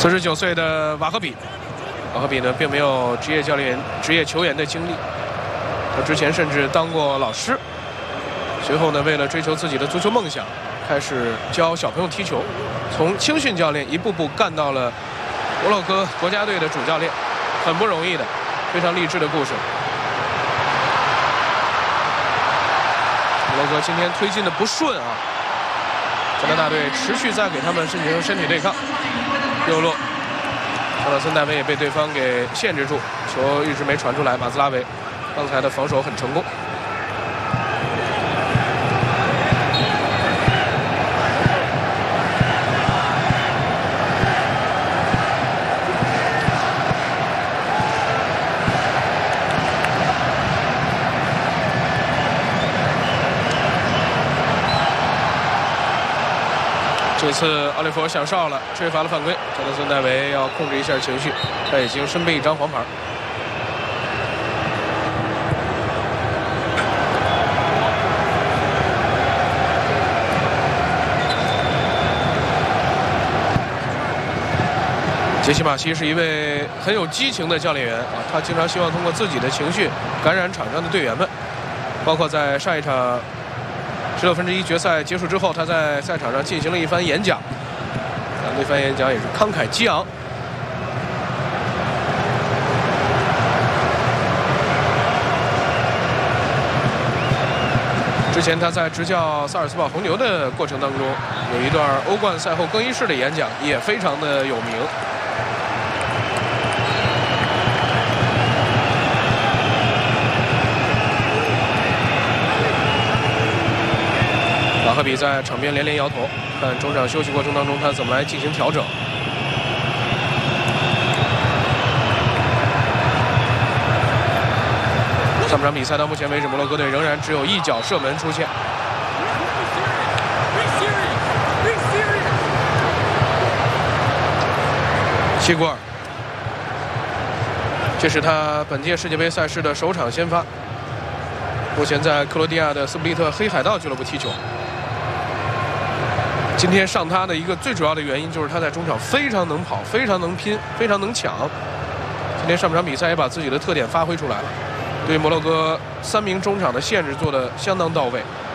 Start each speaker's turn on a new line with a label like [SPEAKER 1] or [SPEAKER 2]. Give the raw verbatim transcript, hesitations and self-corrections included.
[SPEAKER 1] 四十九岁的瓦赫比，瓦赫比呢并没有职业教练、职业球员的经历，他之前甚至当过老师。随后呢，为了追求自己的足球梦想，开始教小朋友踢球，从青训教练一步步干到了摩洛哥国家队的主教练，很不容易的，非常励志的故事。摩洛哥今天推进的不顺啊，加拿大队持续在给他们进行身体对抗。右路，乔纳森·戴维也被对方给限制住，球一直没传出来。马兹拉维刚才的防守很成功。这次奥利弗想哨了，吹罚了犯规。乔纳森·戴维要控制一下情绪，他已经身背一张黄牌。杰西·马西是一位很有激情的教练员啊，他经常希望通过自己的情绪感染场上的队员们，包括在上一场十六分之一决赛结束之后，他在赛场上进行了一番演讲，啊，那番演讲也是慷慨激昂。之前他在执教萨尔茨堡红牛的过程当中，有一段欧冠赛后更衣室的演讲，也非常的有名。瓦赫比在场边连连摇头，看中场休息过程当中他怎么来进行调整。上半场比赛到目前为止，摩洛哥队仍然只有一脚射门出现。齐古尔，这是他本届世界杯赛事的首场先发，目前在克罗地亚的斯普利特黑海盗俱乐部踢球。今天上他的一个最主要的原因就是他在中场非常能跑，非常能拼，非常能抢。今天上半场比赛也把自己的特点发挥出来了，对摩洛哥三名中场的限制做得相当到位。